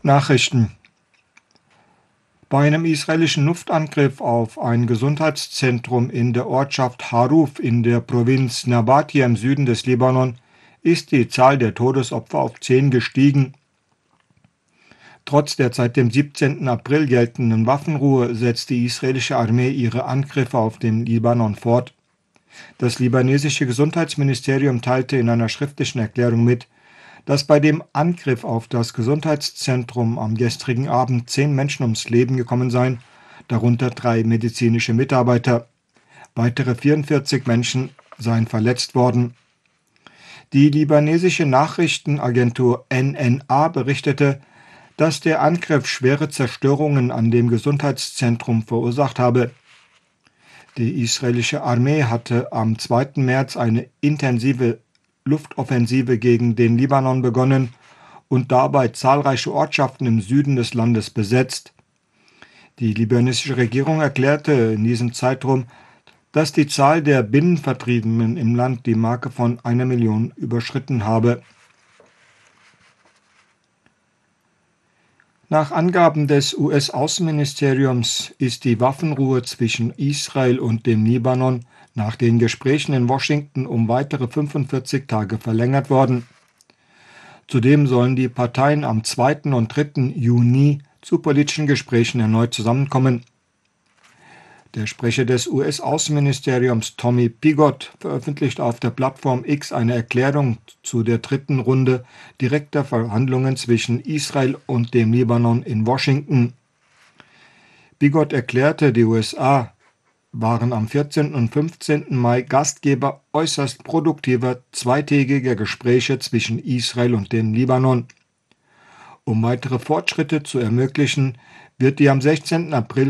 Nachrichten. Bei einem israelischen Luftangriff auf ein Gesundheitszentrum in der Ortschaft Haruf in der Provinz Nabatia im Süden des Libanon ist die Zahl der Todesopfer auf 10 gestiegen. Trotz der seit dem 17. April geltenden Waffenruhe setzt die israelische Armee ihre Angriffe auf den Libanon fort. Das libanesische Gesundheitsministerium teilte in einer schriftlichen Erklärung mit, dass bei dem Angriff auf das Gesundheitszentrum am gestrigen Abend 10 Menschen ums Leben gekommen seien, darunter 3 medizinische Mitarbeiter. Weitere 44 Menschen seien verletzt worden. Die libanesische Nachrichtenagentur NNA berichtete, dass der Angriff schwere Zerstörungen an dem Gesundheitszentrum verursacht habe. Die israelische Armee hatte am 2. März eine intensive Luftoffensive gegen den Libanon begonnen und dabei zahlreiche Ortschaften im Süden des Landes besetzt. Die libanesische Regierung erklärte in diesem Zeitraum, dass die Zahl der Binnenvertriebenen im Land die Marke von 1 Million überschritten habe. Nach Angaben des US-Außenministeriums ist die Waffenruhe zwischen Israel und dem Libanon nach den Gesprächen in Washington um weitere 45 Tage verlängert worden. Zudem sollen die Parteien am 2. und 3. Juni zu politischen Gesprächen erneut zusammenkommen. Der Sprecher des US-Außenministeriums Tommy Pigott veröffentlicht auf der Plattform X eine Erklärung zu der 3. Runde direkter Verhandlungen zwischen Israel und dem Libanon in Washington. Pigott erklärte, die USA waren am 14. und 15. Mai Gastgeber äußerst produktiver zweitägiger Gespräche zwischen Israel und dem Libanon. Um weitere Fortschritte zu ermöglichen, wird die am 16. April